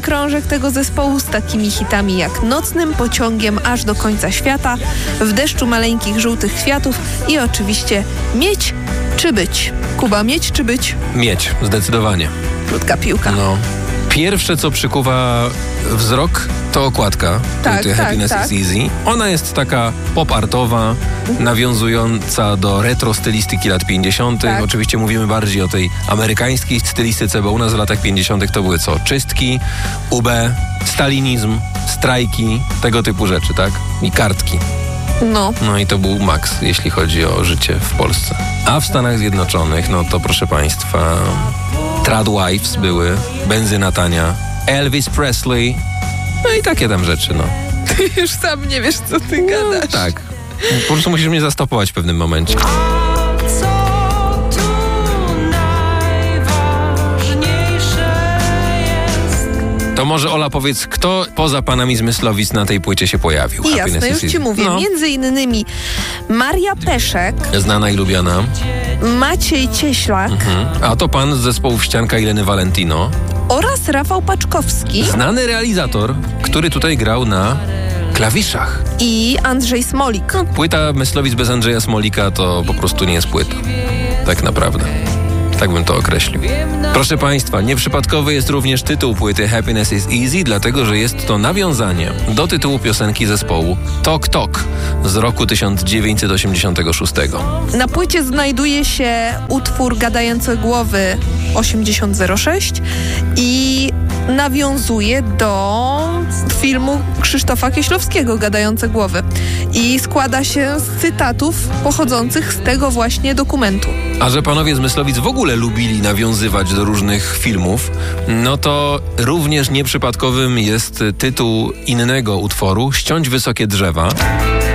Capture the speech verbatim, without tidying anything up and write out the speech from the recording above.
krążek tego zespołu z takimi hitami jak Nocnym pociągiem aż do końca świata, W deszczu maleńkich żółtych kwiatów i oczywiście Mieć czy być? Kuba, mieć czy być? Mieć, zdecydowanie. Krótka piłka. No. Pierwsze, co przykuwa wzrok, to okładka Tak, płyty tak, Happiness tak. is Easy. Ona jest taka pop-artowa, nawiązująca do retro stylistyki lat pięćdziesiątych. Tak. Oczywiście mówimy bardziej o tej amerykańskiej stylistyce, bo u nas w latach pięćdziesiątych to były co? Czystki, U B, stalinizm, strajki, tego typu rzeczy, tak? I kartki. No. No i to był maks, jeśli chodzi o życie w Polsce. A w Stanach Zjednoczonych, no to proszę państwa, Tradwives były, benzyna tania, Elvis Presley, no i takie tam rzeczy, no. Ty już sam nie wiesz, co ty gadasz. No, tak. Po prostu musisz mnie zastopować w pewnym momencie. To może Ola powiedz, kto poza panami z Myslowic na tej płycie się pojawił? I Happiness jasne, is już Easy. ci mówię. No. Między innymi Maria Peszek, Znana i lubiana. Maciej Cieślak Mhm. A to pan z zespołu Ścianka i Leny Valentino. oraz Rafał Paczkowski Znany realizator, który tutaj grał na klawiszach. i Andrzej Smolik. Płyta Myslowic bez Andrzeja Smolika to po prostu nie jest płyta. Tak naprawdę. Tak bym to określił. Proszę państwa, nieprzypadkowy jest również tytuł płyty Happiness is Easy, dlatego że jest to nawiązanie do tytułu piosenki zespołu Tok Tok z roku tysiąc dziewięćset osiemdziesiątego szóstego. Na płycie znajduje się utwór Gadające Głowy osiemdziesiąt zero sześć i nawiązuje do filmu Krzysztofa Kieślowskiego Gadające Głowy i składa się z cytatów pochodzących z tego właśnie dokumentu. A że panowie z Myslowic w ogóle lubili nawiązywać do różnych filmów, no to również nieprzypadkowym jest tytuł innego utworu Ściąć wysokie drzewa.